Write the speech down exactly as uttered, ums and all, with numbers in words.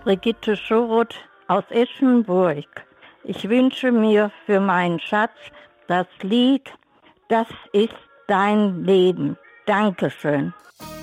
Brigitte Schoroth aus Eschenburg. Ich wünsche mir für meinen Schatz das Lied "Das ist dein Leben". Dankeschön.